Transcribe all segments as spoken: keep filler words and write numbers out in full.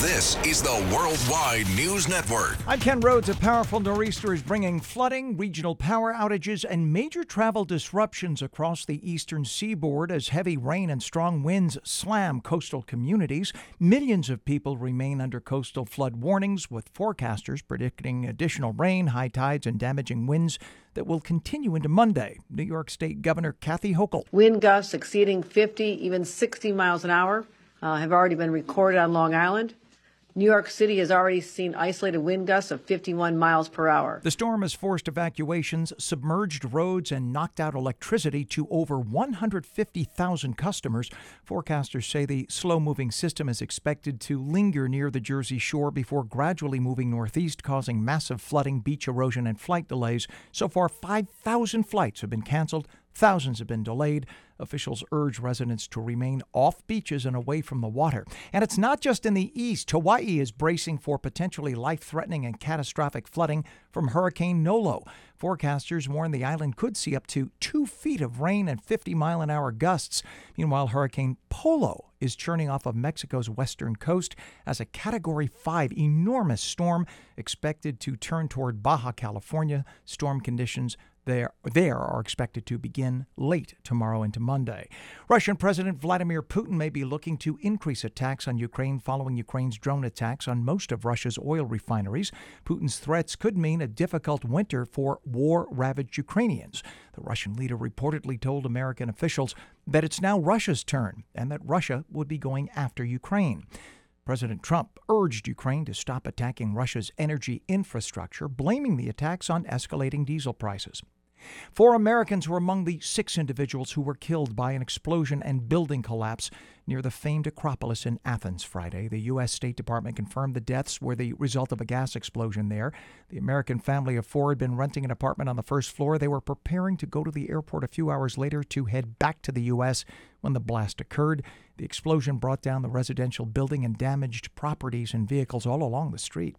This is the Worldwide News Network. I'm Ken Rhodes. A powerful nor'easter is bringing flooding, regional power outages, and major travel disruptions across the eastern seaboard as heavy rain and strong winds slam coastal communities. Millions of people remain under coastal flood warnings, with forecasters predicting additional rain, high tides, and damaging winds that will continue into Monday. New York State Governor Kathy Hochul. Wind gusts exceeding fifty, even sixty miles an hour uh, have already been recorded on Long Island. New York City has already seen isolated wind gusts of fifty-one miles per hour. The storm has forced evacuations, submerged roads, and knocked out electricity to over one hundred fifty thousand customers. Forecasters say the slow-moving system is expected to linger near the Jersey Shore before gradually moving northeast, causing massive flooding, beach erosion, and flight delays. So far, five thousand flights have been canceled. Thousands have been delayed. Officials urge residents to remain off beaches and away from the water. And it's not just in the east. Hawaii is bracing for potentially life-threatening and catastrophic flooding from Hurricane Nolo. Forecasters warn the island could see up to two feet of rain and fifty mile an hour gusts. Meanwhile, Hurricane Polo is churning off of Mexico's western coast as a Category five enormous storm expected to turn toward Baja California. Storm conditions There, there are expected to begin late tomorrow into Monday. Russian President Vladimir Putin may be looking to increase attacks on Ukraine following Ukraine's drone attacks on most of Russia's oil refineries. Putin's threats could mean a difficult winter for war-ravaged Ukrainians. The Russian leader reportedly told American officials that it's now Russia's turn and that Russia would be going after Ukraine. President Trump urged Ukraine to stop attacking Russia's energy infrastructure, blaming the attacks on escalating diesel prices. Four Americans were among the six individuals who were killed by an explosion and building collapse near the famed Acropolis in Athens Friday. The U S State Department confirmed the deaths were the result of a gas explosion there. The American family of four had been renting an apartment on the first floor. They were preparing to go to the airport a few hours later to head back to the U S when the blast occurred. The explosion brought down the residential building and damaged properties and vehicles all along the street.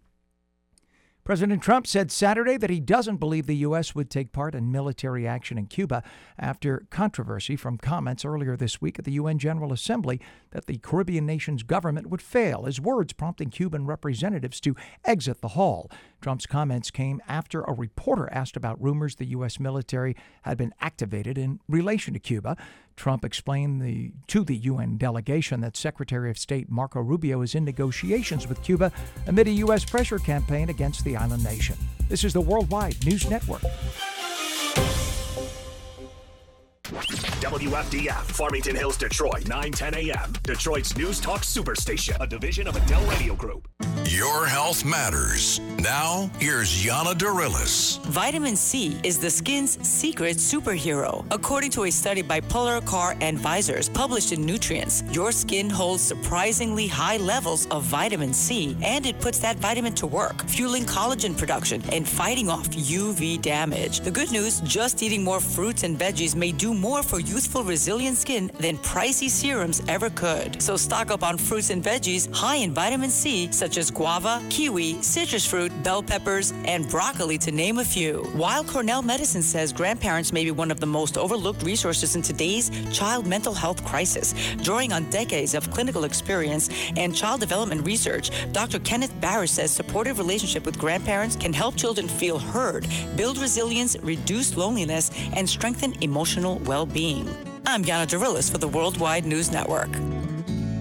President Trump said Saturday that he doesn't believe the U S would take part in military action in Cuba after controversy from comments earlier this week at the U N General Assembly that the Caribbean nation's government would fail, his words prompting Cuban representatives to exit the hall. Trump's comments came after a reporter asked about rumors the U S military had been activated in relation to Cuba. Trump explained the, to the U N delegation that Secretary of State Marco Rubio is in negotiations with Cuba amid a U S pressure campaign against the island nation. This is the Worldwide News Network. W F D F, Farmington Hills, Detroit, nine ten a.m. Detroit's News Talk Superstation, a division of Adele Radio Group. Your health matters. Now, here's Yana Dorillis. Vitamin C is the skin's secret superhero. According to a study by Polar Car Advisors published in Nutrients, your skin holds surprisingly high levels of vitamin C, and it puts that vitamin to work, fueling collagen production and fighting off U V damage. The good news, just eating more fruits and veggies may do more for youthful, resilient skin than pricey serums ever could. So stock up on fruits and veggies high in vitamin C, such as guava, kiwi, citrus fruit, bell peppers, and broccoli, to name a few. While Cornell Medicine says grandparents may be one of the most overlooked resources in today's child mental health crisis, drawing on decades of clinical experience and child development research, Doctor Kenneth Barris says supportive relationship with grandparents can help children feel heard, build resilience, reduce loneliness, and strengthen emotional well-being. I'm Yana Dorillis for the Worldwide News Network.